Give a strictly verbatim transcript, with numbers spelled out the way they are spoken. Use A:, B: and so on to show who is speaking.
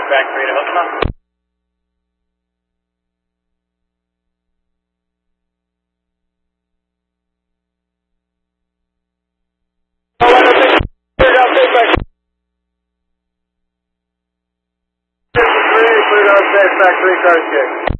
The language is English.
A: Factory to Hosma. Factory, cleared out, factory, car check.